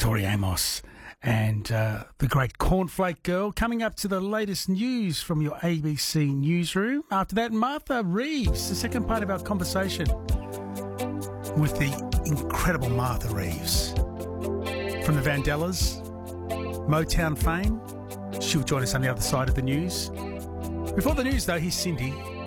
Tori Amos and the great Cornflake Girl. Coming up to the latest news from your ABC newsroom. After that, Martha Reeves, the second part of our conversation with the incredible Martha Reeves from the Vandellas, Motown fame. She'll join us on the other side of the news. Before the news, though, here's Cindy.